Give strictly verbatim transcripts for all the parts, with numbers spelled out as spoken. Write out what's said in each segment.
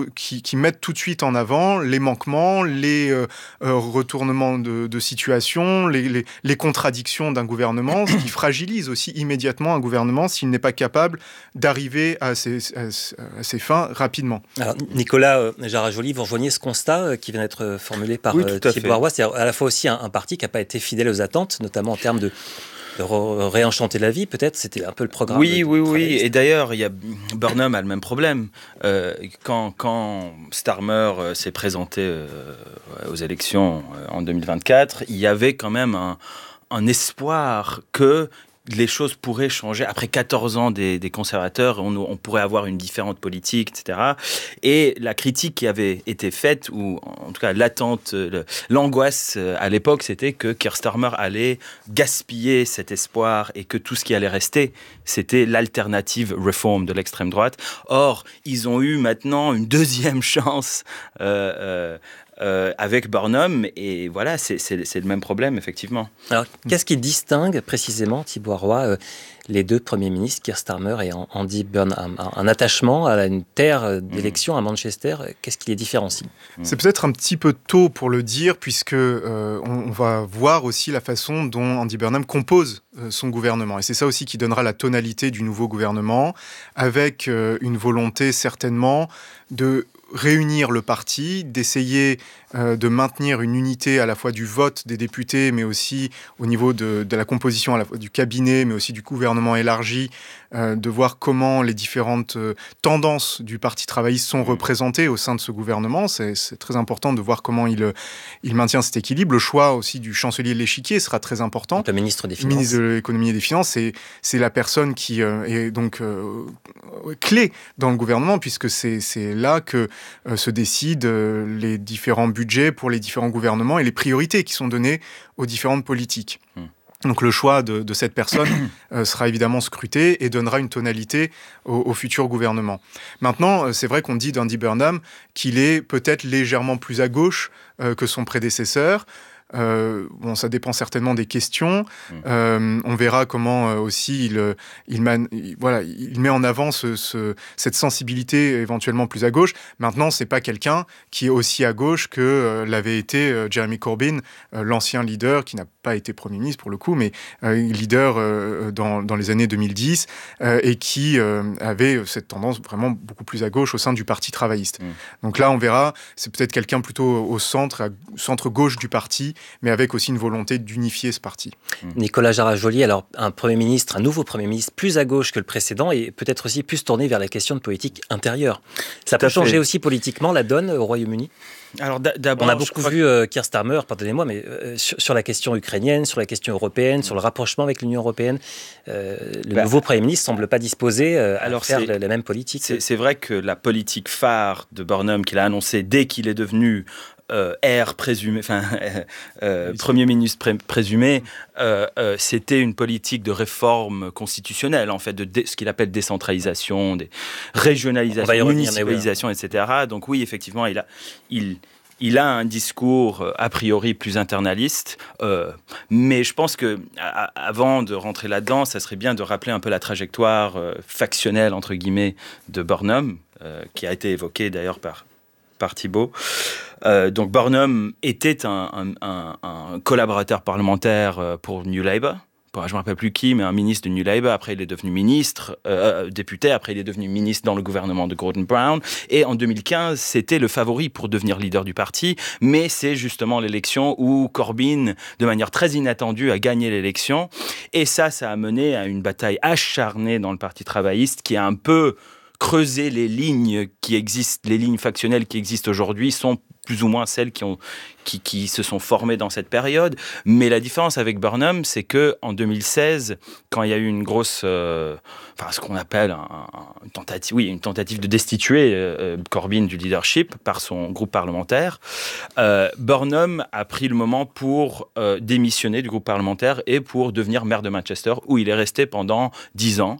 qui, qui mettent tout de suite en avant les manquements, les euh, euh, retournements de, de situation, les, les, les contradictions d'un gouvernement, ce qui fragilise aussi immédiatement un gouvernement s'il n'est pas capable d'arriver à ses, à, à ses fins rapidement. Alors, Nicolas euh, Jarajoli, vous rejoignez ce constat euh, qui vient d'être formulé par oui, euh, Thibaut Arroy, c'est à la fois aussi un, un parti qui n'a pas été fidèle aux attentes, notamment en termes de de réenchanter la vie, peut-être, c'était un peu le programme. Oui, oui, oui. Et d'ailleurs, il y a Burnham a le même problème. Euh, quand, quand Starmer euh, s'est présenté euh, aux élections euh, en deux mille vingt-quatre, il y avait quand même un, un espoir que les choses pourraient changer. Après quatorze ans des, des conservateurs, on, on pourrait avoir une différente politique, et cetera. Et la critique qui avait été faite, ou en tout cas l'attente, le, l'angoisse à l'époque, c'était que Keir Starmer allait gaspiller cet espoir et que tout ce qui allait rester, c'était l'alternative reform de l'extrême droite. Or, ils ont eu maintenant une deuxième chance euh, euh, Euh, avec Burnham, et voilà, c'est, c'est, c'est le même problème, effectivement. Alors, qu'est-ce qui distingue précisément, Thibaut Arroy, euh, les deux premiers ministres, Keir Starmer et Andy Burnham? Un, un attachement à une terre d'élection à Manchester, qu'est-ce qui les différencie? C'est peut-être un petit peu tôt pour le dire, puisque euh, on, on va voir aussi la façon dont Andy Burnham compose euh, son gouvernement. Et c'est ça aussi qui donnera la tonalité du nouveau gouvernement, avec euh, une volonté certainement de réunir le parti, d'essayer euh, de maintenir une unité à la fois du vote des députés, mais aussi au niveau de, de la composition à la fois du cabinet, mais aussi du gouvernement élargi, euh, de voir comment les différentes euh, tendances du Parti travailliste sont représentées au sein de ce gouvernement. C'est, c'est très important de voir comment il, il maintient cet équilibre. Le choix aussi du chancelier de l'échiquier sera très important. Donc, le ministre des Finances. Le ministre de l'économie et des Finances, c'est, c'est la personne qui euh, est donc euh, clé dans le gouvernement, puisque c'est, c'est là que euh, se décident euh, les différents budgets pour les différents gouvernements et les priorités qui sont données aux différentes politiques. Mmh. Donc le choix de, de cette personne euh, sera évidemment scruté et donnera une tonalité au, au futur gouvernement. Maintenant, euh, c'est vrai qu'on dit d'Andy Burnham qu'il est peut-être légèrement plus à gauche euh, que son prédécesseur. Euh, bon, ça dépend certainement des questions. Mmh. Euh, on verra comment euh, aussi il, il, man, il, voilà, il met en avant ce, ce, cette sensibilité éventuellement plus à gauche. Maintenant, c'est pas quelqu'un qui est aussi à gauche que euh, l'avait été euh, Jeremy Corbyn, euh, l'ancien leader qui n'a pas été Premier ministre pour le coup, mais euh, leader euh, dans, dans les années deux mille dix euh, et qui euh, avait cette tendance vraiment beaucoup plus à gauche au sein du Parti travailliste. Mmh. Donc là, on verra, c'est peut-être quelqu'un plutôt au centre, à, centre-gauche du parti, mais avec aussi une volonté d'unifier ce parti. Nicolas Jarajoli, alors un Premier ministre, un nouveau Premier ministre plus à gauche que le précédent et peut-être aussi plus tourné vers la question de politique intérieure. Ça peut changer aussi politiquement la donne au Royaume-Uni? Alors d'abord, on a beaucoup vu euh, Keir Starmer, pardonnez-moi, mais euh, sur, sur la question ukrainienne, sur la question européenne, mmh. sur le rapprochement avec l'Union européenne. Euh, le bah, nouveau Premier ministre semble pas disposé euh, à faire la, la même politique. C'est, c'est vrai que la politique phare de Burnham qu'il a annoncée dès qu'il est devenu Euh, air présumé, enfin euh, euh, Premier ministre pré- présumé, euh, euh, c'était une politique de réforme constitutionnelle, en fait, de dé- ce qu'il appelle décentralisation, des régionalisation, municipalisation, et cetera. Donc oui, effectivement, il a, il, il a un discours euh, a priori plus internaliste, euh, mais je pense que à, avant de rentrer là-dedans, ça serait bien de rappeler un peu la trajectoire euh, factionnelle entre guillemets de Burnham, euh, qui a été évoquée d'ailleurs par par Thibaut. Euh, donc Burnham était un, un, un, un collaborateur parlementaire pour New Labour. Je ne me rappelle plus qui, mais un ministre de New Labour. Après, il est devenu ministre, euh, député. Après, il est devenu ministre dans le gouvernement de Gordon Brown. Et en deux mille quinze, c'était le favori pour devenir leader du parti. Mais c'est justement l'élection où Corbyn, de manière très inattendue, a gagné l'élection. Et ça, ça a mené à une bataille acharnée dans le Parti travailliste qui a un peu creuser les lignes qui existent, les lignes factionnelles qui existent aujourd'hui sont plus ou moins celles qui, ont, qui, qui se sont formées dans cette période. Mais la différence avec Burnham, c'est qu'en deux mille seize, quand il y a eu une grosse... Euh, enfin, ce qu'on appelle un, un, une, tentative, oui, une tentative de destituer euh, Corbyn du leadership par son groupe parlementaire, euh, Burnham a pris le moment pour euh, démissionner du groupe parlementaire et pour devenir maire de Manchester, où il est resté pendant dix ans.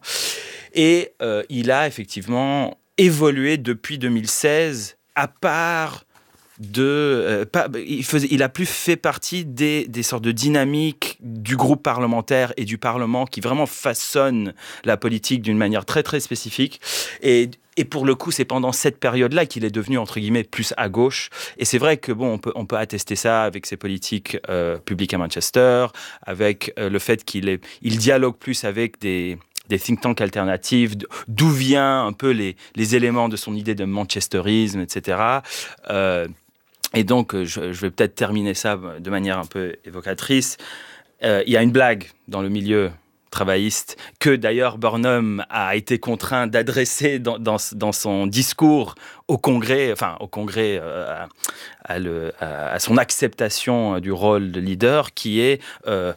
Et euh, il a effectivement évolué depuis deux mille seize, à part de... Euh, pas, il, faisait, il a plus fait partie des, des sortes de dynamiques du groupe parlementaire et du Parlement qui vraiment façonnent la politique d'une manière très très spécifique. Et et pour le coup, c'est pendant cette période-là qu'il est devenu, entre guillemets, plus à gauche. Et c'est vrai que, bon, on peut, on peut attester ça avec ses politiques euh, publiques à Manchester, avec euh, le fait qu'il est, il dialogue plus avec des... des think tanks alternatifs, d'où vient un peu les, les éléments de son idée de manchesterisme, et cetera. Euh, et donc, je, je vais peut-être terminer ça de manière un peu évocatrice. Euh, il y a une blague dans le milieu travailliste que d'ailleurs Burnham a été contraint d'adresser dans, dans, dans son discours au Congrès, enfin au Congrès euh, à, à, le, à, à son acceptation du rôle de leader, qui est... Euh,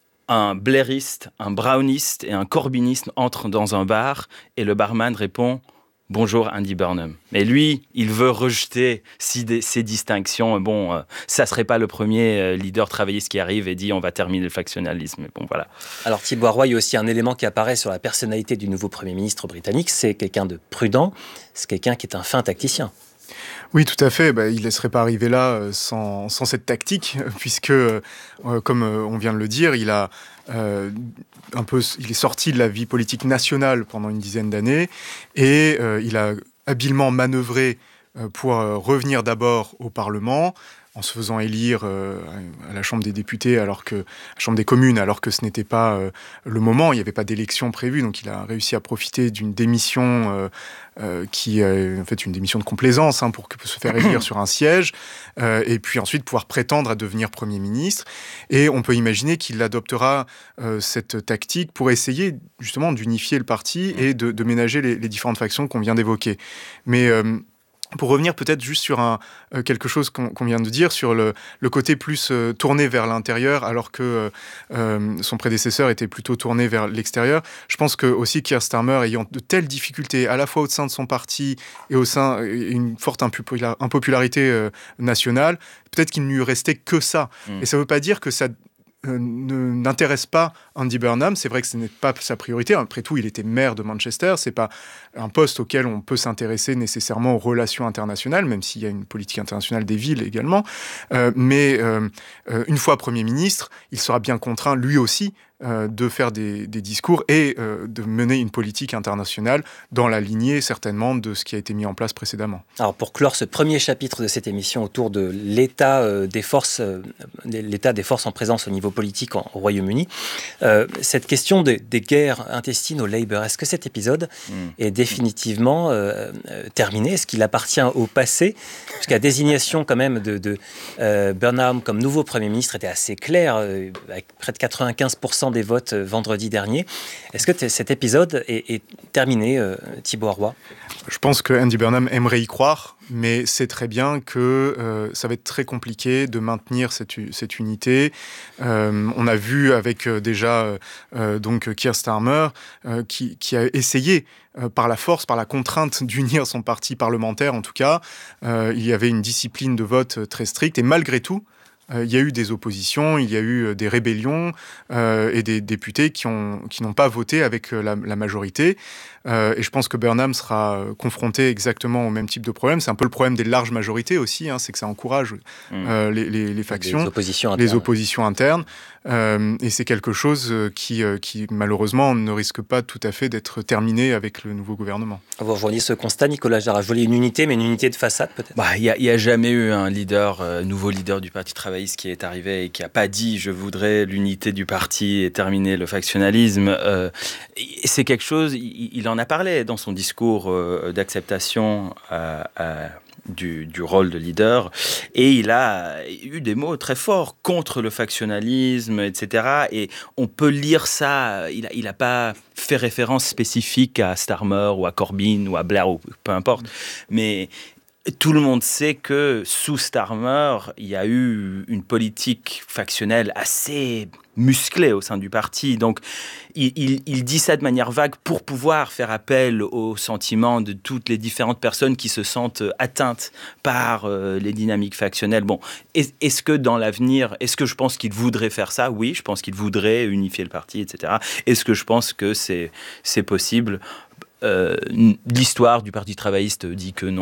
un blairiste, un browniste et un corbyniste entrent dans un bar et le barman répond « Bonjour Andy Burnham ». Mais lui, il veut rejeter ces distinctions. Bon, euh, ça ne serait pas le premier euh, leader travailliste qui arrive et dit « On va terminer le factionnalisme ». Mais bon, voilà. Alors Thibaut Roy, il y a aussi un élément qui apparaît sur la personnalité du nouveau Premier ministre britannique. C'est quelqu'un de prudent, c'est quelqu'un qui est un fin tacticien. Oui, tout à fait. Bah, il ne laisserait pas arriver là sans, sans cette tactique, puisque, euh, comme on vient de le dire, il, a, euh, un peu, il est sorti de la vie politique nationale pendant une dizaine d'années et euh, il a habilement manœuvré euh, pour euh, revenir d'abord au Parlement, en se faisant élire euh, à la Chambre des députés, alors que, à la Chambre des communes, alors que ce n'était pas euh, le moment, il n'y avait pas d'élection prévue, donc il a réussi à profiter d'une démission euh, euh, qui est en fait une démission de complaisance hein, pour que, se faire élire sur un siège, euh, et puis ensuite pouvoir prétendre à devenir Premier ministre. Et on peut imaginer qu'il adoptera euh, cette tactique pour essayer justement d'unifier le parti et de, de ménager les, les différentes factions qu'on vient d'évoquer. Mais euh, pour revenir peut-être juste sur un, euh, quelque chose qu'on qu'on vient de dire, sur le, le côté plus euh, tourné vers l'intérieur, alors que euh, son prédécesseur était plutôt tourné vers l'extérieur. Je pense que aussi Keir Starmer, ayant de telles difficultés, à la fois au sein de son parti et au sein une forte impopularité euh, nationale, peut-être qu'il ne lui restait que ça. Mmh. Et ça ne veut pas dire que ça Euh, ne, n'intéresse pas Andy Burnham. C'est vrai que ce n'est pas sa priorité. Après tout, il était maire de Manchester. C'est pas un poste auquel on peut s'intéresser nécessairement aux relations internationales, même s'il y a une politique internationale des villes également. Euh, mais euh, euh, une fois Premier ministre, il sera bien contraint, lui aussi, euh, de faire des, des discours et euh, de mener une politique internationale dans la lignée, certainement, de ce qui a été mis en place précédemment. Alors, pour clore ce premier chapitre de cette émission autour de l'état euh, des forces, euh, l'état des forces en présence au niveau politique en, au Royaume-Uni, euh, cette question de, des guerres intestines au Labour, est-ce que cet épisode mmh. est définitivement euh, euh, terminé? Est-ce qu'il appartient au passé? Parce que la désignation quand même de, de euh, Burnham comme nouveau Premier ministre était assez claire, euh, avec près de quatre-vingt-quinze pour cent des votes euh, vendredi dernier. Est-ce que cet épisode est, est terminé, euh, Thibaut Roy? Je pense que Andy Burnham aimerait y croire, mais c'est très bien que euh, ça va être très compliqué de maintenir cette, cette unité. Euh, on a vu avec euh, déjà euh, donc Keir Starmer euh, qui, qui a essayé euh, par la force, par la contrainte d'unir son parti parlementaire en tout cas. Euh, il y avait une discipline de vote très stricte et malgré tout, Euh, il y a eu des oppositions, il y a eu des rébellions euh, et des députés qui ont, qui n'ont pas voté avec la, la majorité. Euh, et je pense que Burnham sera confronté exactement au même type de problème. C'est un peu le problème des larges majorités aussi, hein, c'est que ça encourage mmh. euh, les, les, les factions, les oppositions internes. Les oppositions internes euh, et c'est quelque chose qui, qui, malheureusement, ne risque pas tout à fait d'être terminé avec le nouveau gouvernement. Vous rejoignez ce constat, Nicolas Jarre. Je voulais une unité, mais une unité de façade, peut-être? Bah, il n'y a, a jamais eu un leader, euh, nouveau leader du Parti travailliste qui est arrivé et qui n'a pas dit « je voudrais l'unité du parti et terminer le factionnalisme euh, ». C'est quelque chose, il, il en a parlé dans son discours euh, d'acceptation à, à, du, du rôle de leader et il a eu des mots très forts contre le factionnalisme, et cetera. Et on peut lire ça, il n'a il a pas fait référence spécifique à Starmer ou à Corbyn ou à Blair ou peu importe, mais tout le monde sait que sous Starmer, il y a eu une politique factionnelle assez musclée au sein du parti. Donc, il, il, il dit ça de manière vague pour pouvoir faire appel aux sentiments de toutes les différentes personnes qui se sentent atteintes par euh, les dynamiques factionnelles. Bon, est, est-ce que dans l'avenir, est-ce que je pense qu'il voudrait faire ça? Oui, je pense qu'il voudrait unifier le parti, et cetera. Est-ce que je pense que c'est, c'est possible? euh, L'histoire du Parti travailliste dit que non.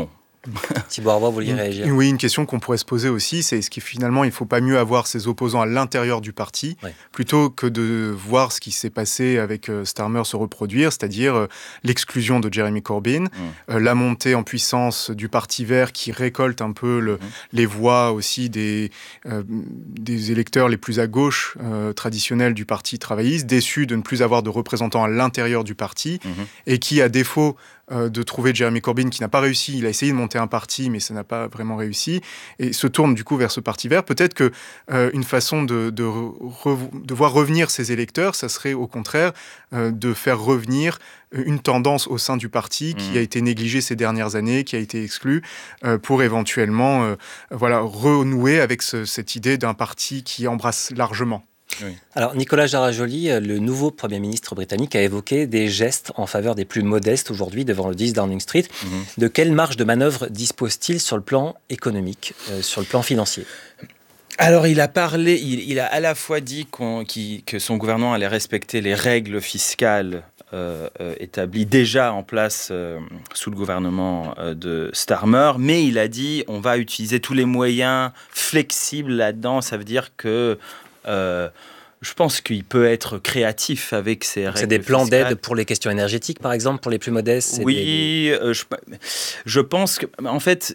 Thibaut Arbois, vous vouliez réagir ? Oui, une question qu'on pourrait se poser aussi, c'est est-ce qu'il finalement il ne faut pas mieux avoir ses opposants à l'intérieur du parti, ouais. plutôt que de voir ce qui s'est passé avec euh, Starmer se reproduire, c'est-à-dire euh, l'exclusion de Jeremy Corbyn, mmh. euh, la montée en puissance du Parti vert qui récolte un peu le, mmh. les voix aussi des, euh, des électeurs les plus à gauche euh, traditionnels du Parti travailliste, déçus de ne plus avoir de représentants à l'intérieur du parti, mmh. et qui, à défaut de trouver Jeremy Corbyn qui n'a pas réussi, il a essayé de monter un parti mais ça n'a pas vraiment réussi et se tourne du coup vers ce parti vert. Peut-être que euh, une façon de, de, re, de voir revenir ces électeurs, ça serait au contraire euh, de faire revenir une tendance au sein du parti qui mmh. a été négligée ces dernières années, qui a été exclue, euh, pour éventuellement euh, voilà, renouer avec ce, cette idée d'un parti qui embrasse largement. Oui. Alors, Nicolas Jarajoli, le nouveau Premier ministre britannique, a évoqué des gestes en faveur des plus modestes aujourd'hui devant le dix Downing Street. Mmh. De quelle marge de manœuvre dispose-t-il sur le plan économique, euh, sur le plan financier ? Alors, il a parlé, il, il a à la fois dit qu'on, qu'il, que son gouvernement allait respecter les règles fiscales euh, euh, établies déjà en place euh, sous le gouvernement euh, de Starmer, mais il a dit on va utiliser tous les moyens flexibles là-dedans. Ça veut dire que Euh, je pense qu'il peut être créatif avec ces règles. C'est des plans fiscales. d'aide pour les questions énergétiques, par exemple, pour les plus modestes. Oui, des... euh, je, je pense que, en fait,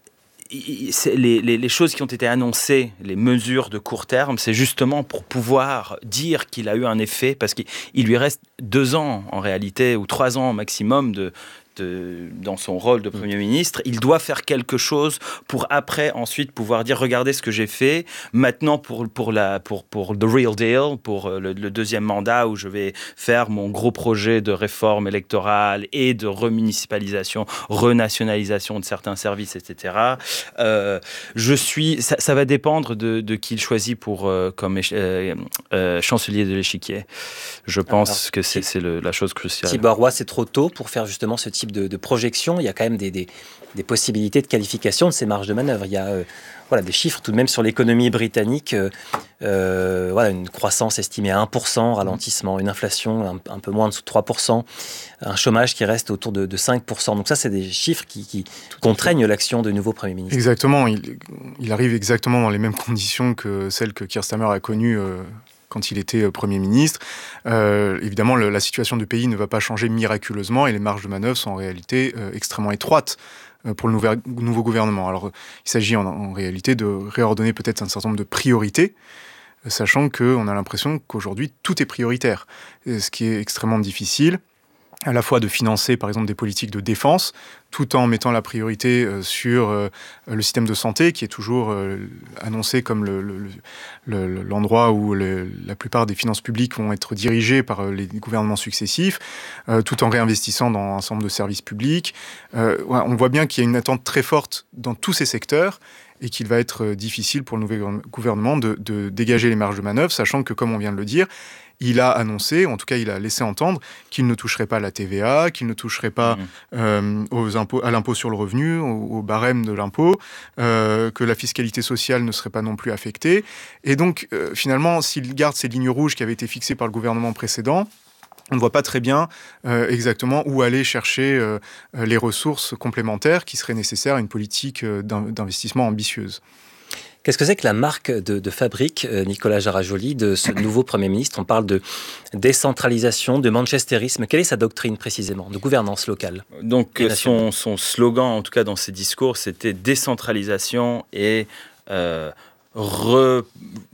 c'est les, les, les choses qui ont été annoncées, les mesures de court terme, c'est justement pour pouvoir dire qu'il a eu un effet, parce qu'il il lui reste deux ans en réalité, ou trois ans maximum de De, dans son rôle de Premier ministre, il doit faire quelque chose pour après ensuite pouvoir dire regardez ce que j'ai fait maintenant pour, pour, la, pour, pour the real deal, pour le, le deuxième mandat où je vais faire mon gros projet de réforme électorale et de remunicipalisation, renationalisation de certains services, et cetera. Euh, je suis, ça, ça va dépendre de, de qui il choisit pour, euh, comme euh, euh, chancelier de l'échiquier. Je pense Alors, que c'est, c'est le, la chose cruciale. Thibaut Arbois, c'est trop tôt pour faire justement ce type de, de projection. Il y a quand même des, des, des possibilités de qualification de ces marges de manœuvre. Il y a euh, voilà, des chiffres tout de même sur l'économie britannique. Euh, euh, voilà, une croissance estimée à un pour cent, ralentissement, une inflation un, un peu moins en dessous de trois pour cent, un chômage qui reste autour de, de cinq pour cent. Donc ça, c'est des chiffres qui, qui contraignent l'action de nouveau Premier ministre. Exactement. Il, il arrive exactement dans les mêmes conditions que celles que Keir Starmer a connues euh, quand il était Premier ministre. Euh, évidemment, le, la situation du pays ne va pas changer miraculeusement et les marges de manœuvre sont en réalité euh, extrêmement étroites euh, pour le nouvel, nouveau gouvernement. Alors, euh, il s'agit en, en réalité de réordonner peut-être un certain nombre de priorités, euh, sachant qu'on a l'impression qu'aujourd'hui, tout est prioritaire, euh, ce qui est extrêmement difficile, à la fois de financer, par exemple, des politiques de défense, tout en mettant la priorité euh, sur euh, le système de santé, qui est toujours euh, annoncé comme le, le, le, l'endroit où le, la plupart des finances publiques vont être dirigées par euh, les gouvernements successifs, euh, tout en réinvestissant dans un ensemble de services publics. Euh, ouais, on voit bien qu'il y a une attente très forte dans tous ces secteurs, et qu'il va être difficile pour le nouveau gouvernement de, de dégager les marges de manœuvre, sachant que, comme on vient de le dire, il a annoncé, en tout cas il a laissé entendre, qu'il ne toucherait pas à la T V A, qu'il ne toucherait pas mmh. euh, aux impôts, à l'impôt sur le revenu, au, au barème de l'impôt, euh, que la fiscalité sociale ne serait pas non plus affectée. Et donc, euh, finalement, s'il garde ces lignes rouges qui avaient été fixées par le gouvernement précédent, on ne voit pas très bien euh, exactement où aller chercher euh, les ressources complémentaires qui seraient nécessaires à une politique euh, d'investissement ambitieuse. Qu'est-ce que c'est que la marque de, de fabrique, euh, Nicolas Jarajoli, de ce nouveau Premier ministre ? On parle de décentralisation, de manchestérisme. Quelle est sa doctrine précisément, de gouvernance locale ? Donc son, son slogan, en tout cas dans ses discours, c'était décentralisation et euh, re...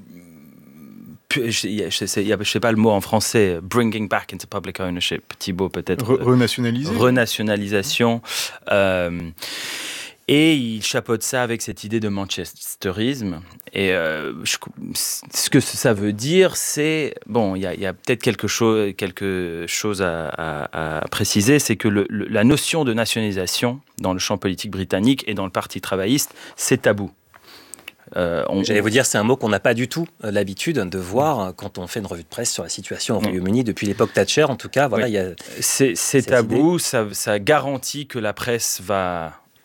Je ne sais, sais pas le mot en français, bringing back into public ownership, Thibaut peut-être. Re- renationaliser. Renationalisation. Euh, et il chapeaute ça avec cette idée de manchesterisme. Et euh, je, ce que ça veut dire, c'est... Bon, il y a, y a peut-être quelque chose, quelque chose à, à, à préciser, c'est que le, le, la notion de nationalisation dans le champ politique britannique et dans le Parti travailliste, c'est tabou. Euh, on, J'allais vous dire, c'est un mot qu'on n'a pas du tout euh, l'habitude de voir quand on fait une revue de presse sur la situation au Royaume-Uni depuis l'époque Thatcher. En tout cas, voilà, oui. il y a c'est, c'est tabou, ça, ça garantit que la presse va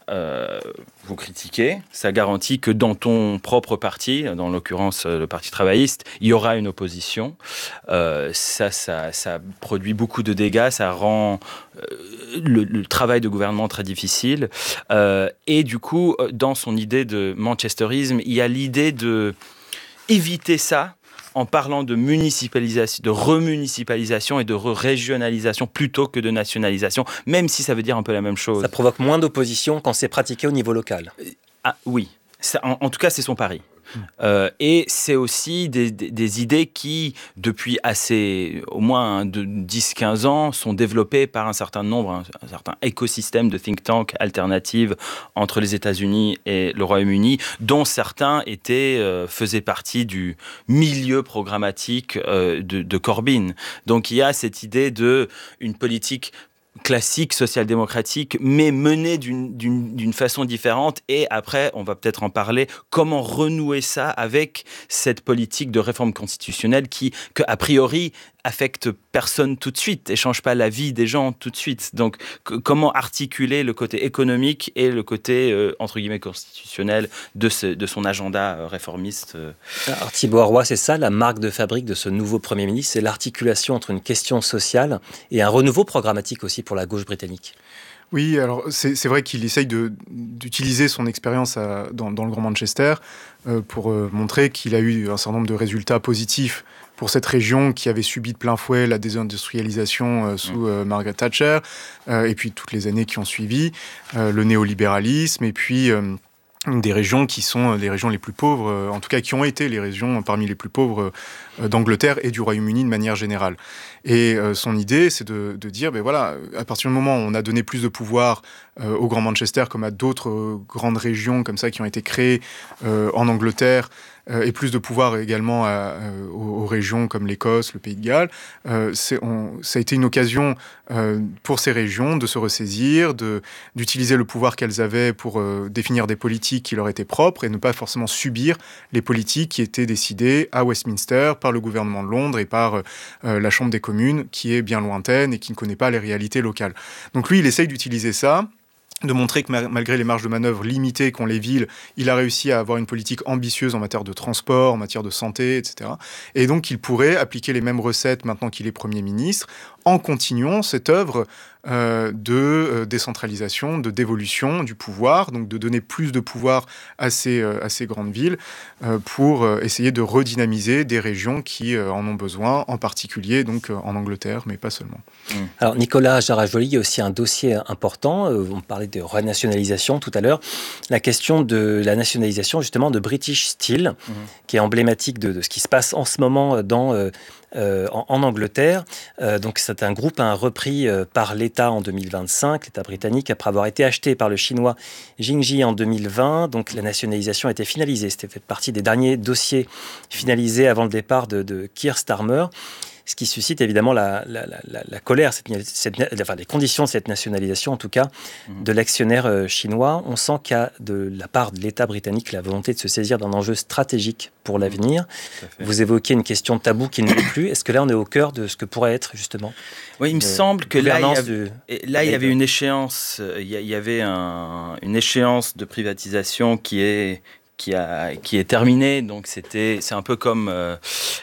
euh, vous critiquez, ça garantit que dans ton propre parti, dans l'occurrence le Parti travailliste, il y aura une opposition. Euh, ça, ça, ça produit beaucoup de dégâts, ça rend euh, le, le travail de gouvernement très difficile. Euh, et du coup, dans son idée de manchesterisme, il y a l'idée de éviter ça en parlant de municipalisation, de remunicipalisation et de régionalisation plutôt que de nationalisation, même si ça veut dire un peu la même chose. Ça provoque moins d'opposition quand c'est pratiqué au niveau local. Ah oui, ça, en, en tout cas c'est son pari. Euh, et c'est aussi des, des, des idées qui, depuis assez, au moins de dix à quinze ans, sont développées par un certain nombre, un, un certain écosystème de think tanks alternatives entre les États-Unis et le Royaume-Uni, dont certains étaient, euh, faisaient partie du milieu programmatique euh, de, de Corbyn. Donc il y a cette idée d'une politique classique social-démocratique, mais menée d'une, d'une, d'une façon différente. Et après, on va peut-être en parler, comment renouer ça avec cette politique de réforme constitutionnelle qui, que, a priori, affecte personne tout de suite et change pas la vie des gens tout de suite. Donc, que, comment articuler le côté économique et le côté, euh, entre guillemets, constitutionnel de, ce, de son agenda euh, réformiste euh. Alors, Thibaut Arroy, c'est ça, la marque de fabrique de ce nouveau Premier ministre, c'est l'articulation entre une question sociale et un renouveau programmatique aussi pour la gauche britannique. Oui, alors c'est, c'est vrai qu'il essaye de, d'utiliser son expérience à, dans, dans le Grand Manchester euh, pour euh, montrer qu'il a eu un certain nombre de résultats positifs pour cette région qui avait subi de plein fouet la désindustrialisation euh, sous euh, Margaret Thatcher, euh, et puis toutes les années qui ont suivi, euh, le néolibéralisme, et puis euh, des régions qui sont les régions les plus pauvres, euh, en tout cas qui ont été les régions parmi les plus pauvres euh, d'Angleterre et du Royaume-Uni de manière générale. Et euh, son idée, c'est de, de dire, ben voilà, à partir du moment où on a donné plus de pouvoir euh, au Grand Manchester, comme à d'autres euh, grandes régions comme ça qui ont été créées euh, en Angleterre, euh, et plus de pouvoir également à, euh, aux, aux régions comme l'Écosse, le Pays de Galles, euh, c'est, on, ça a été une occasion euh, pour ces régions de se ressaisir, de, d'utiliser le pouvoir qu'elles avaient pour euh, définir des politiques qui leur étaient propres et ne pas forcément subir les politiques qui étaient décidées à Westminster par le gouvernement de Londres et par euh, la Chambre des communes, qui est bien lointaine et qui ne connaît pas les réalités locales. Donc lui, il essaye d'utiliser ça, de montrer que malgré les marges de manœuvre limitées qu'ont les villes, il a réussi à avoir une politique ambitieuse en matière de transport, en matière de santé, et cetera. Et donc, il pourrait appliquer les mêmes recettes maintenant qu'il est Premier ministre, en continuant cette œuvre euh, de euh, décentralisation, de dévolution du pouvoir, donc de donner plus de pouvoir à ces, euh, à ces grandes villes euh, pour euh, essayer de redynamiser des régions qui euh, en ont besoin, en particulier donc euh, en Angleterre, mais pas seulement. Alors Nicolas Jarajoli, il y a aussi un dossier important, euh, on parlait de renationalisation tout à l'heure, la question de la nationalisation justement de British Steel, mmh. qui est emblématique de, de ce qui se passe en ce moment dans... Euh, Euh, en, en Angleterre. Euh, donc c'est un groupe hein, repris euh, par l'État en deux mille vingt-cinq, l'État britannique, après avoir été acheté par le Chinois Jingji en deux mille vingt. Donc la nationalisation a été finalisée. C'était fait partie des derniers dossiers finalisés avant le départ de, de Keir Starmer. Ce qui suscite évidemment la, la, la, la colère, cette, cette, enfin, les conditions de cette nationalisation, en tout cas, mmh. de l'actionnaire euh, chinois. On sent qu'il y a de la part de l'État britannique la volonté de se saisir d'un enjeu stratégique pour l'avenir. Mmh. Vous évoquez une question tabou qui ne l'est plus. Est-ce que là, on est au cœur de ce que pourrait être, justement Oui, il me semble que là, il y avait, de, là, il y avait une échéance, il y avait un, une échéance de privatisation qui est, qui a, qui est terminée. Donc, c'était, c'est un peu comme... Euh,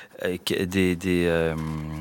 des, des euh,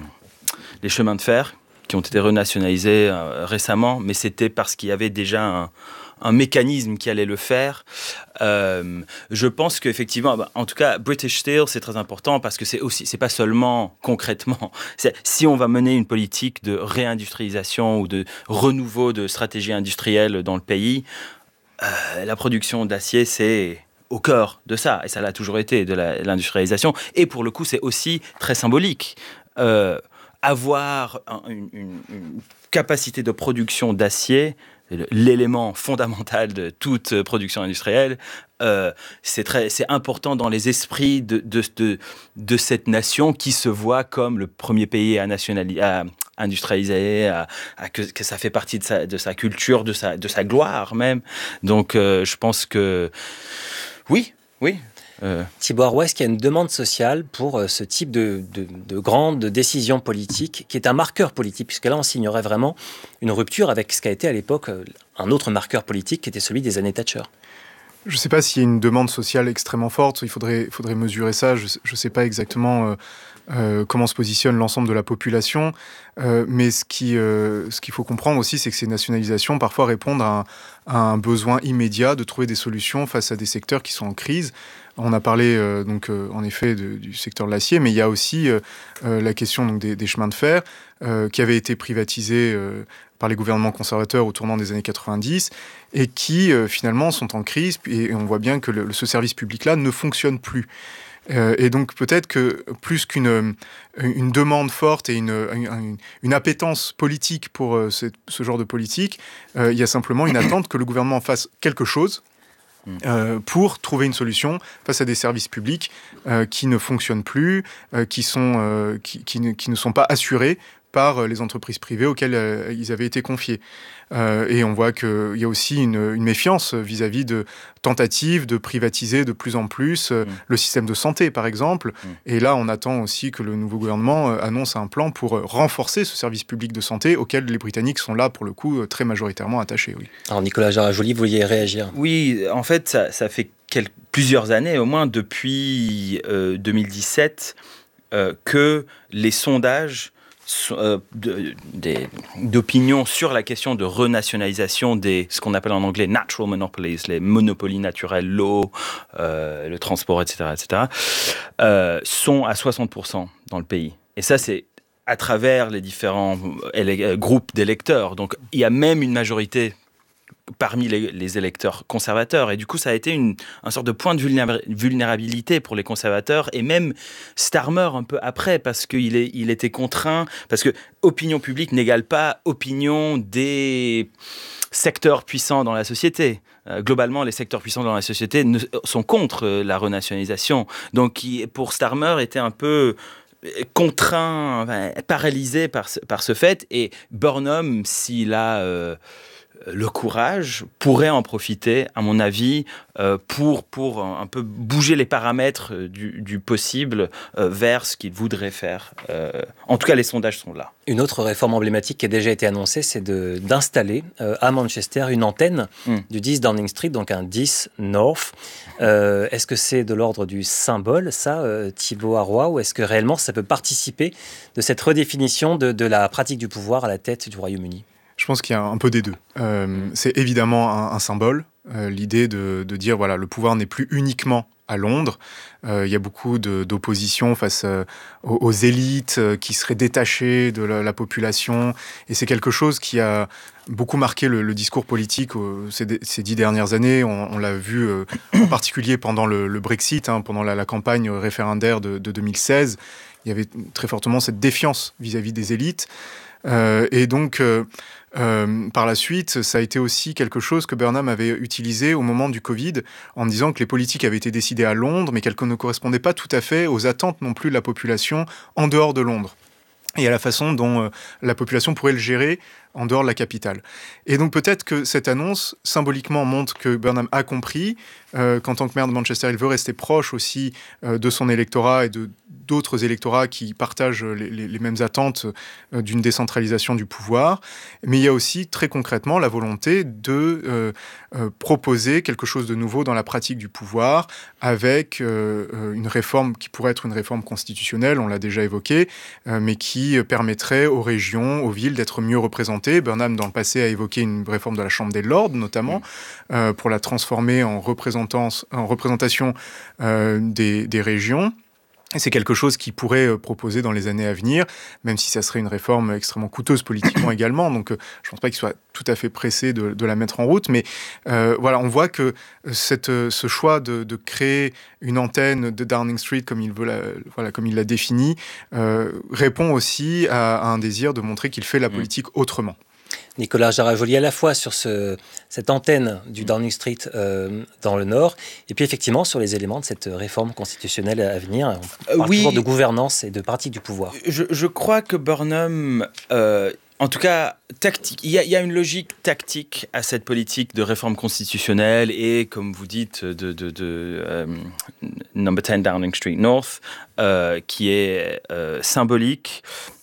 les chemins de fer qui ont été renationalisés euh, récemment, mais c'était parce qu'il y avait déjà un, un mécanisme qui allait le faire. Euh, je pense qu'effectivement, en tout cas, British Steel, c'est très important parce que c'est aussi, c'est pas seulement concrètement. C'est, si on va mener une politique de réindustrialisation ou de renouveau de stratégie industrielle dans le pays, euh, la production d'acier, c'est au cœur de ça, et ça l'a toujours été, de la, l'industrialisation. Et pour le coup, c'est aussi très symbolique. Euh, avoir un, une, une, une capacité de production d'acier, l'élément fondamental de toute production industrielle, euh, c'est, très, c'est important dans les esprits de, de, de, de cette nation qui se voit comme le premier pays à, nationali- à industrialiser, à, à que, que ça fait partie de sa, de sa culture, de sa, de sa gloire même. Donc euh, je pense que... Oui, oui. Euh... Thibaut Arroy, est-ce qu'il y a une demande sociale pour ce type de, de, de grande décision politique, qui est un marqueur politique, puisque là, on signerait vraiment une rupture avec ce qu'a été à l'époque un autre marqueur politique, qui était celui des années Thatcher? Je ne sais pas s'il y a une demande sociale extrêmement forte, il faudrait, il faudrait mesurer ça, je ne sais pas exactement... Euh... Euh, comment se positionne l'ensemble de la population. Euh, mais ce, qui, euh, ce qu'il faut comprendre aussi, c'est que ces nationalisations parfois répondent à un, à un besoin immédiat de trouver des solutions face à des secteurs qui sont en crise. On a parlé euh, donc euh, en effet de, du secteur de l'acier, mais il y a aussi euh, euh, la question donc, des, des chemins de fer euh, qui avaient été privatisés euh, par les gouvernements conservateurs au tournant des années quatre-vingt-dix et qui euh, finalement sont en crise, et on voit bien que le, ce service public-là ne fonctionne plus. Euh, et donc peut-être que plus qu'une une demande forte et une, une, une appétence politique pour euh, ce, ce genre de politique, euh, il y a simplement une attente que le gouvernement fasse quelque chose euh, pour trouver une solution face à des services publics euh, qui ne fonctionnent plus, euh, qui, sont, euh, qui, qui, ne, qui ne sont pas assurés par les entreprises privées auxquelles euh, ils avaient été confiés. Euh, et on voit qu'il y a aussi une, une méfiance vis-à-vis de tentatives de privatiser de plus en plus euh, mmh. le système de santé, par exemple. Mmh. Et là, on attend aussi que le nouveau gouvernement euh, annonce un plan pour euh, renforcer ce service public de santé auquel les Britanniques sont là, pour le coup, euh, très majoritairement attachés. Oui. Alors, Nicolas Jarajoli, vous vouliez réagir? Oui, en fait, ça, ça fait quelques, plusieurs années, au moins depuis euh, deux mille dix-sept, euh, que les sondages Euh, de, de, d'opinion sur la question de renationalisation des, ce qu'on appelle en anglais natural monopolies, les monopolies naturels, l'eau, euh, le transport, et cetera, et cetera, euh, sont à soixante pour cent dans le pays. Et ça, c'est à travers les différents éle- groupes d'électeurs. Donc, il y a même une majorité parmi les, les électeurs conservateurs. Et du coup, ça a été une, une sorte de point de vulnérabilité pour les conservateurs, et même Starmer un peu après, parce qu'il est, il était contraint, parce que opinion publique n'égale pas opinion des secteurs puissants dans la société. Euh, globalement, les secteurs puissants dans la société ne, sont contre la renationalisation. Donc, qui, pour Starmer, était un peu contraint, enfin, paralysé par, par ce fait. Et Burnham, s'il a... Euh, le courage, pourrait en profiter, à mon avis, euh, pour, pour un peu bouger les paramètres du, du possible euh, vers ce qu'il voudrait faire. Euh, en tout cas, les sondages sont là. Une autre réforme emblématique qui a déjà été annoncée, c'est de, d'installer euh, à Manchester une antenne mm. du dix Downing Street, donc un dix North. Euh, est-ce que c'est de l'ordre du symbole, ça, euh, Thibaut Arroy, ou est-ce que réellement ça peut participer de cette redéfinition de, de la pratique du pouvoir à la tête du Royaume-Uni ? Je pense qu'il y a un peu des deux. Euh, c'est évidemment un, un symbole, euh, l'idée de, de dire voilà, le pouvoir n'est plus uniquement à Londres. Euh, il y a beaucoup de, d'opposition face euh, aux, aux élites euh, qui seraient détachées de la, la population. Et c'est quelque chose qui a beaucoup marqué le, le discours politique euh, ces, ces dix dernières années. On, on l'a vu euh, en particulier pendant le, le Brexit, hein, pendant la, la campagne référendaire de, de deux mille seize. Il y avait très fortement cette défiance vis-à-vis des élites. Euh, et donc... Euh, Euh, par la suite, ça a été aussi quelque chose que Burnham avait utilisé au moment du Covid, en disant que les politiques avaient été décidées à Londres, mais qu'elles ne correspondaient pas tout à fait aux attentes non plus de la population en dehors de Londres, et à la façon dont euh, la population pourrait le gérer en dehors de la capitale. Et donc peut-être que cette annonce, symboliquement, montre que Burnham a compris euh, qu'en tant que maire de Manchester, il veut rester proche aussi euh, de son électorat et de d'autres électorats qui partagent les, les, les mêmes attentes euh, d'une décentralisation du pouvoir. Mais il y a aussi, très concrètement, la volonté de euh, euh, proposer quelque chose de nouveau dans la pratique du pouvoir, avec euh, une réforme qui pourrait être une réforme constitutionnelle, on l'a déjà évoqué, euh, mais qui permettrait aux régions, aux villes d'être mieux représentées. Burnham, dans le passé, a évoqué une réforme de la Chambre des Lords, notamment, euh, pour la transformer en, en représentation euh, des, des régions. Et c'est quelque chose qu'il pourrait proposer dans les années à venir, même si ça serait une réforme extrêmement coûteuse politiquement également. Donc, euh, je ne pense pas qu'il soit tout à fait pressé de, de la mettre en route. Mais euh, voilà, on voit que cette, ce choix de, de créer une antenne de Downing Street, comme il, veut la, voilà, comme il l'a défini, euh, répond aussi à, à un désir de montrer qu'il fait la politique mmh. autrement. Nicolas Jarajoli, à la fois sur ce, cette antenne du Downing Street euh, dans le Nord, et puis effectivement sur les éléments de cette réforme constitutionnelle à venir. On parle oui, toujours de gouvernance et de pratique du pouvoir. Je, je crois que Burnham, euh, en tout cas, tactique, il y, a, il y a une logique tactique à cette politique de réforme constitutionnelle et, comme vous dites, de, de, de euh, Number ten Downing Street North, euh, qui est euh, symbolique.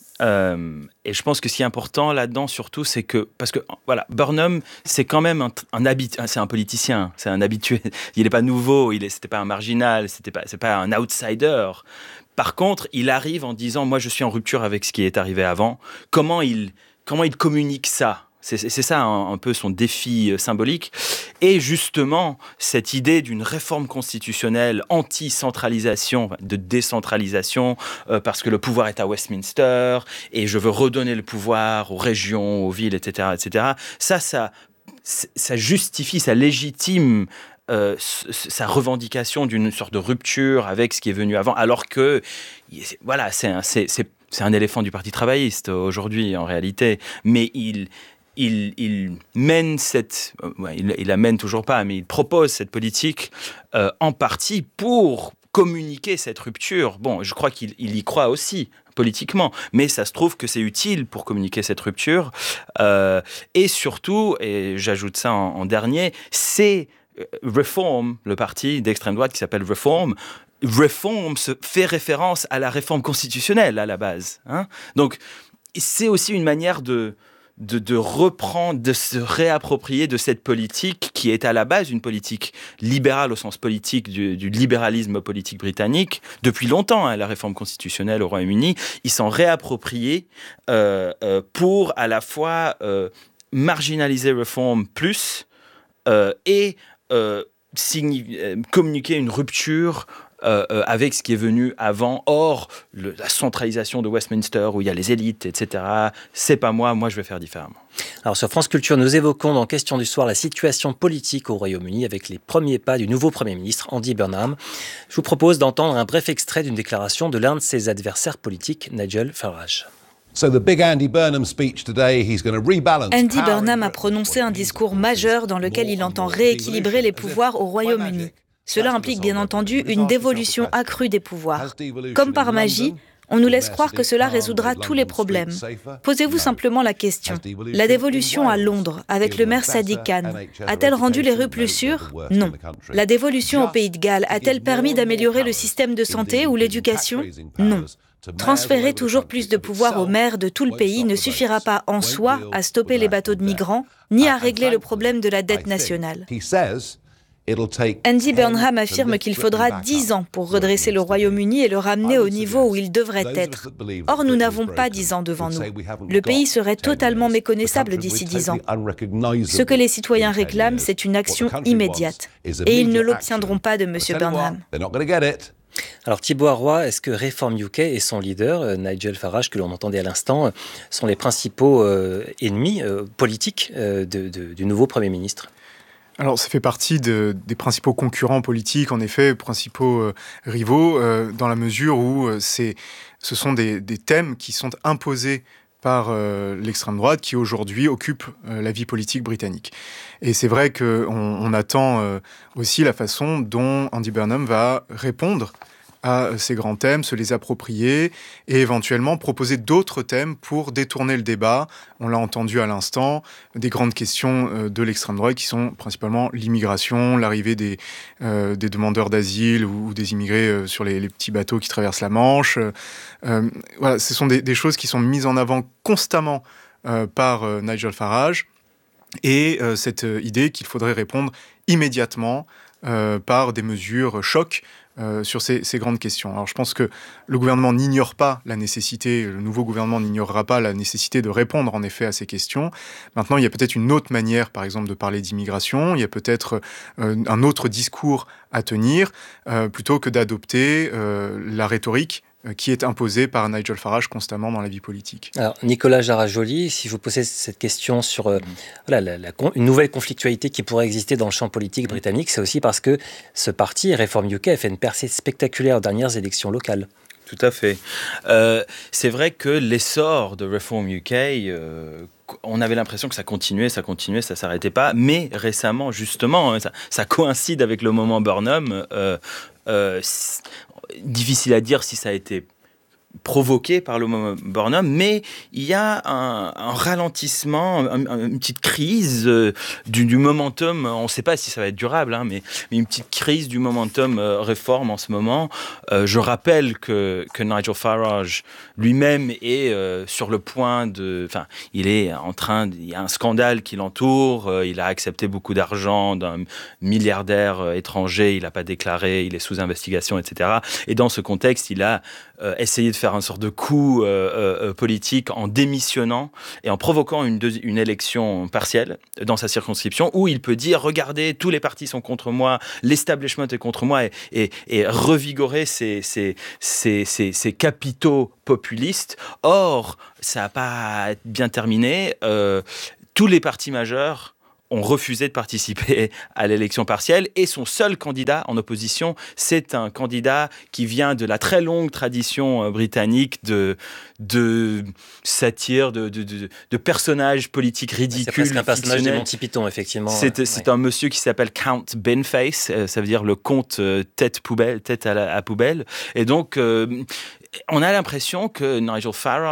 Euh, et je pense que ce qui est important là-dedans, surtout, c'est que, parce que, voilà, Burnham, c'est quand même un, un habitué, c'est un politicien, c'est un habitué. Il n'est pas nouveau, il est, c'était pas un marginal, c'était pas, c'est pas un outsider. Par contre, il arrive en disant, moi, je suis en rupture avec ce qui est arrivé avant. Comment il, comment il communique ça ? C'est, c'est ça un, un peu son défi euh, symbolique. Et justement, cette idée d'une réforme constitutionnelle anti-centralisation, de décentralisation, euh, parce que le pouvoir est à Westminster, et je veux redonner le pouvoir aux régions, aux villes, et cetera, et cetera. Ça, ça, ça justifie, ça légitime euh, sa revendication d'une sorte de rupture avec ce qui est venu avant, alors que, voilà, c'est un, c'est, c'est, c'est un éléphant du Parti travailliste aujourd'hui, en réalité. Mais il... Il, il mène cette, euh, ouais, il, il la mène toujours pas, mais il propose cette politique euh, en partie pour communiquer cette rupture. Bon, je crois qu'il il y croit aussi politiquement, mais ça se trouve que c'est utile pour communiquer cette rupture. Euh, et surtout, et j'ajoute ça en, en dernier, c'est Reform, le parti d'extrême droite qui s'appelle Reform. Reform se fait référence à la réforme constitutionnelle à la base. Hein. Donc, c'est aussi une manière de De, de reprendre, de se réapproprier de cette politique qui est à la base une politique libérale au sens politique du, du libéralisme politique britannique depuis longtemps, hein, la réforme constitutionnelle au Royaume-Uni. Ils s'en réappropriés euh, euh, pour à la fois euh, marginaliser Reform plus euh, et euh, signi- euh, communiquer une rupture Euh, euh, avec ce qui est venu avant. Or, le, la centralisation de Westminster, où il y a les élites, et cetera, c'est pas moi, moi je vais faire différemment. Alors sur France Culture, nous évoquons dans Question du soir la situation politique au Royaume-Uni avec les premiers pas du nouveau Premier ministre, Andy Burnham. Je vous propose d'entendre un bref extrait d'une déclaration de l'un de ses adversaires politiques, Nigel Farage. So the big Andy Burnham speech today, he's going to rebalance. Andy Burnham a prononcé un discours majeur dans lequel il entend rééquilibrer les pouvoirs au Royaume-Uni. Cela implique bien entendu une dévolution accrue des pouvoirs. Comme par magie, on nous laisse croire que cela résoudra tous les problèmes. Posez-vous simplement la question. La dévolution à Londres, avec le maire Sadiq Khan, a-t-elle rendu les rues plus sûres ? Non. La dévolution au Pays de Galles a-t-elle permis d'améliorer le système de santé ou l'éducation ? Non. Transférer toujours plus de pouvoir aux maires de tout le pays ne suffira pas en soi à stopper les bateaux de migrants, ni à régler le problème de la dette nationale. Andy Burnham affirme qu'il faudra dix ans pour redresser le Royaume-Uni et le ramener au niveau où il devrait être. Or, nous n'avons pas dix ans devant nous. Le pays serait totalement méconnaissable d'ici dix ans. Ce que les citoyens réclament, c'est une action immédiate. Et ils ne l'obtiendront pas de M. Burnham. Alors Thibaut Arroy, est-ce que Reform U K et son leader, euh, Nigel Farage, que l'on entendait à l'instant, euh, sont les principaux euh, ennemis euh, politiques euh, de, de, du nouveau Premier ministre ? Alors, ça fait partie de, des principaux concurrents politiques, en effet, principaux euh, rivaux, euh, dans la mesure où euh, c'est, ce sont des, des thèmes qui sont imposés par euh, l'extrême droite, qui aujourd'hui occupe euh, la vie politique britannique. Et c'est vrai qu'on on attend euh, aussi la façon dont Andy Burnham va répondre à ces grands thèmes, se les approprier et éventuellement proposer d'autres thèmes pour détourner le débat. On l'a entendu à l'instant, des grandes questions de l'extrême droite qui sont principalement l'immigration, l'arrivée des, euh, des demandeurs d'asile ou, ou des immigrés euh, sur les, les petits bateaux qui traversent la Manche. Euh, voilà, ce sont des, des choses qui sont mises en avant constamment euh, par euh, Nigel Farage et euh, cette euh, idée qu'il faudrait répondre immédiatement euh, par des mesures chocs Euh, sur ces, ces grandes questions. Alors je pense que le gouvernement n'ignore pas la nécessité, le nouveau gouvernement n'ignorera pas la nécessité de répondre en effet à ces questions. Maintenant, il y a peut-être une autre manière, par exemple, de parler d'immigration, il y a peut-être euh, un autre discours à tenir, euh, plutôt que d'adopter euh, la rhétorique qui est imposée par Nigel Farage constamment dans la vie politique. Alors, Nicolas Jarajoli, si je vous posais cette question sur euh, voilà, la, la, une nouvelle conflictualité qui pourrait exister dans le champ politique britannique, c'est aussi parce que ce parti, Reform U K, a fait une percée spectaculaire aux dernières élections locales. Tout à fait. Euh, c'est vrai que l'essor de Reform U K, euh, on avait l'impression que ça continuait, ça continuait, ça s'arrêtait pas. Mais récemment, justement, ça, ça coïncide avec le moment Burnham. Euh, euh, difficile à dire si ça a été provoqué par le Burnham, mais il y a un, un ralentissement, un, un, une petite crise euh, du, du momentum, on ne sait pas si ça va être durable, hein, mais, mais une petite crise du momentum euh, réforme en ce moment. Euh, je rappelle que, que Nigel Farage lui-même est euh, sur le point de... Enfin, il est en train... Il y a un scandale qui l'entoure, euh, il a accepté beaucoup d'argent d'un milliardaire euh, étranger, il n'a pas déclaré, il est sous investigation, et cetera. Et dans ce contexte, il a euh, essayé de faire une sorte de coup euh, euh, politique en démissionnant et en provoquant une, deux, une élection partielle dans sa circonscription où il peut dire « Regardez, tous les partis sont contre moi, l'establishment est contre moi » et, et, et revigorer ses, ses, ses, ses, ses capitaux populistes. Or, ça n'a pas bien terminé. Euh, tous les partis majeurs ont refusé de participer à l'élection partielle et son seul candidat en opposition, c'est un candidat qui vient de la très longue tradition britannique de, de satire, de, de, de, de personnages politiques ridicules. C'est presque un personnage de Monty Python, effectivement. C'est, c'est ouais. un monsieur qui s'appelle Count Binface, ça veut dire le comte tête, poubelle, tête à, la, à poubelle. Et donc, euh, on a l'impression que Nigel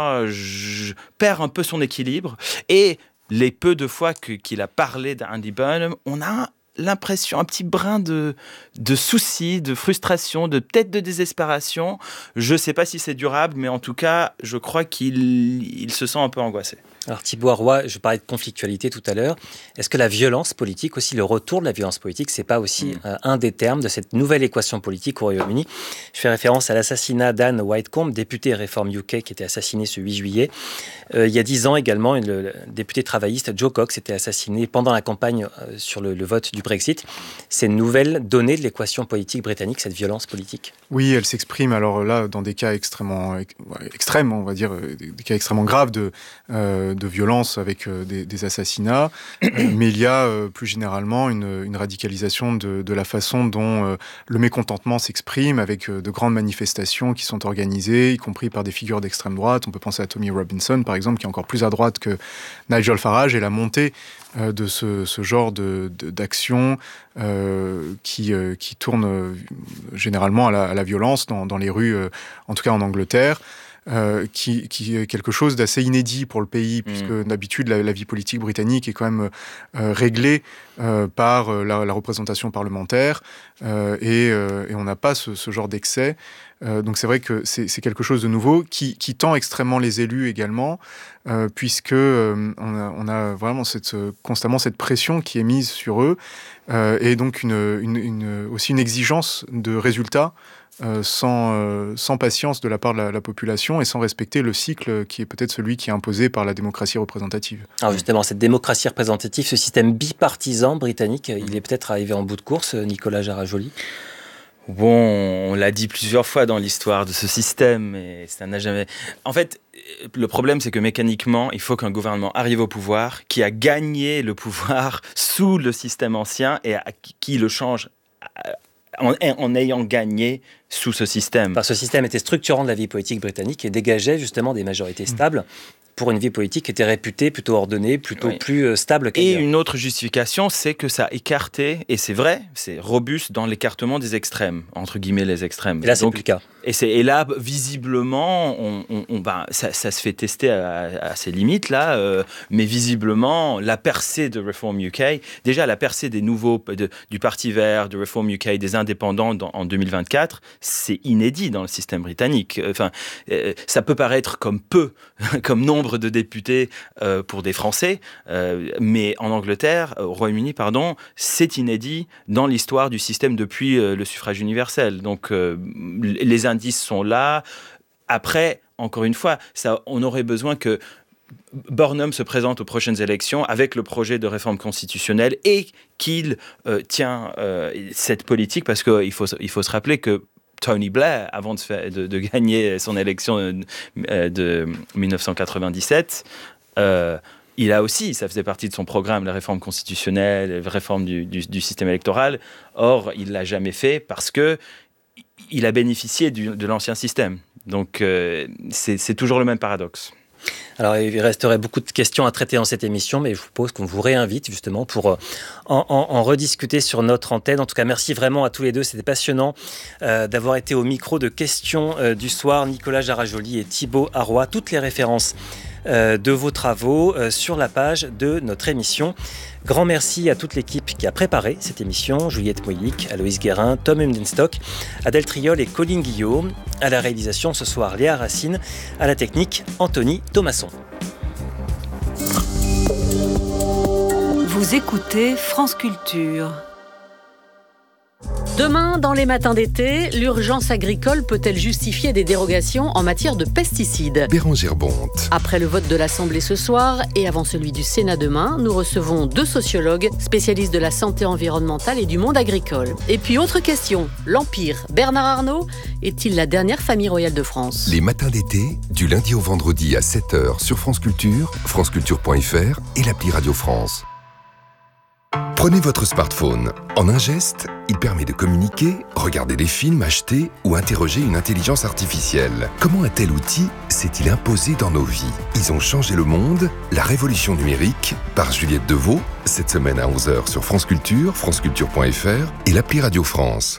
Farage perd un peu son équilibre et les peu de fois que, qu'il a parlé d'Andy Burnham, on a l'impression, un petit brin de, de souci, de frustration, de peut-être de désespération. Je ne sais pas si c'est durable, mais en tout cas, je crois qu'il il se sent un peu angoissé. Alors Thibaut Arroy, je parlais de conflictualité tout à l'heure. Est-ce que la violence politique, aussi le retour de la violence politique, c'est pas aussi mmh. euh, un des termes de cette nouvelle équation politique au Royaume-Uni? Je fais référence à l'assassinat d'Anne Whitcomb, députée Reform U K, qui était assassinée ce huit juillet. Euh, il y a dix ans également, le, le député travailliste Joe Cox était assassiné pendant la campagne euh, sur le, le vote du Brexit. C'est une nouvelle donnée de l'équation politique britannique, cette violence politique. Oui, elle s'exprime alors là dans des cas extrêmement extrêmes, on va dire, des, des cas extrêmement graves de euh, de violence avec euh, des, des assassinats, euh, mais il y a euh, plus généralement une, une radicalisation de, de la façon dont euh, le mécontentement s'exprime avec euh, de grandes manifestations qui sont organisées, y compris par des figures d'extrême droite. On peut penser à Tommy Robinson, par exemple, qui est encore plus à droite que Nigel Farage, et la montée euh, de ce, ce genre de, de, d'action euh, qui, euh, qui tourne euh, généralement à la, à la violence dans, dans les rues, euh, en tout cas en Angleterre. Euh, qui, qui est quelque chose d'assez inédit pour le pays, puisque mmh. d'habitude la, la vie politique britannique est quand même euh, réglée euh, par euh, la, la représentation parlementaire, euh, et, euh, et on n'a pas ce, ce genre d'excès. Euh, donc c'est vrai que c'est, c'est quelque chose de nouveau qui, qui tend extrêmement les élus également, euh, puisque euh, on, a, on a vraiment cette, constamment cette pression qui est mise sur eux, euh, et donc une, une, une, aussi une exigence de résultats Euh, sans, euh, sans patience de la part de la, la population et sans respecter le cycle qui est peut-être celui qui est imposé par la démocratie représentative. Alors justement, cette démocratie représentative, ce système bipartisan britannique, mmh. il est peut-être arrivé en bout de course, Nicolas Jarajoli? Bon, on l'a dit plusieurs fois dans l'histoire de ce système, mais ça n'a jamais... En fait, le problème, c'est que mécaniquement, il faut qu'un gouvernement arrive au pouvoir, qui a gagné le pouvoir sous le système ancien et à, qui le change En, en ayant gagné sous ce système. Parce que ce système était structurant de la vie politique britannique et dégageait justement des majorités stables pour une vie politique qui était réputée plutôt ordonnée, plutôt oui. plus euh, stable qu'ailleurs. Et une autre justification, c'est que ça a écarté, et c'est vrai, c'est robuste dans l'écartement des extrêmes, entre guillemets les extrêmes. Et là, c'est Donc, plus le cas. Et, c'est, et là, visiblement, on, on, on, bah, ça, ça se fait tester à, à ses limites, là, euh, mais visiblement, la percée de Reform U K, déjà la percée des nouveaux, de, du Parti vert, de Reform U K, des indépendants dans, en deux mille vingt-quatre, c'est inédit dans le système britannique. Enfin, euh, ça peut paraître comme peu, comme nombre de députés euh, pour des Français, euh, mais en Angleterre, au Royaume-Uni, pardon, c'est inédit dans l'histoire du système depuis euh, le suffrage universel. Donc, euh, les indices sont là. Après, encore une fois, ça, on aurait besoin que Burnham se présente aux prochaines élections avec le projet de réforme constitutionnelle et qu'il euh, tient euh, cette politique, parce qu'il faut, il faut se rappeler que Tony Blair, avant de, faire, de, de gagner son élection de, de dix-neuf cent quatre-vingt-dix-sept, euh, il a aussi, ça faisait partie de son programme, la réforme constitutionnelle, la réforme du, du, du système électoral. Or, il ne l'a jamais fait parce qu'il a bénéficié du, de l'ancien système. Donc, euh, c'est, c'est toujours le même paradoxe. Alors, il resterait beaucoup de questions à traiter dans cette émission, mais je vous propose qu'on vous réinvite justement pour en, en, en rediscuter sur notre antenne. En tout cas, merci vraiment à tous les deux. C'était passionnant euh, d'avoir été au micro de Questions euh, du soir. Nicolas Jarajoli et Thibaut Arroy. Toutes les références euh, de vos travaux euh, sur la page de notre émission. Grand merci à toute l'équipe qui a préparé cette émission, Juliette Moïlic, Aloïs Guérin, Tom Humdenstock, Adèle Triol et Colline Guillaume. À la réalisation ce soir, Léa Racine. À la technique, Anthony Thomasson. Vous écoutez France Culture. Demain, dans les matins d'été, l'urgence agricole peut-elle justifier des dérogations en matière de pesticides ? Bérangère Bonte. Après le vote de l'Assemblée ce soir et avant celui du Sénat demain, nous recevons deux sociologues spécialistes de la santé environnementale et du monde agricole. Et puis autre question, l'Empire, Bernard Arnault, est-il la dernière famille royale de France ? Les matins d'été, du lundi au vendredi à sept heures sur France Culture, franceculture point f r et l'appli Radio France. Prenez votre smartphone. En un geste, il permet de communiquer, regarder des films, acheter ou interroger une intelligence artificielle. Comment un tel outil s'est-il imposé dans nos vies ? Ils ont changé le monde, la révolution numérique, par Juliette Deveau, cette semaine à onze heures sur France Culture, franceculture point f r et l'appli Radio France.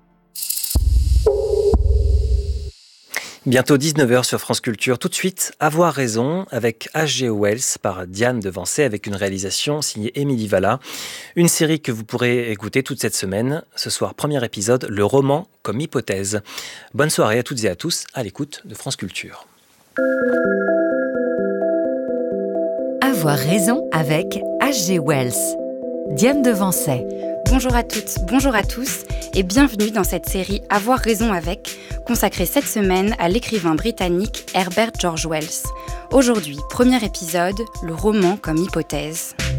Bientôt dix-neuf heures sur France Culture. Tout de suite, Avoir raison avec H G Wells par Diane Devancé avec une réalisation signée Émilie Valla. Une série que vous pourrez écouter toute cette semaine. Ce soir, premier épisode, le roman comme hypothèse. Bonne soirée à toutes et à tous à l'écoute de France Culture. Avoir raison avec H G Wells. Diane Devancé. Bonjour à toutes, bonjour à tous et bienvenue dans cette série Avoir raison avec, consacrée cette semaine à l'écrivain britannique Herbert George Wells. Aujourd'hui, premier épisode, le roman comme hypothèse.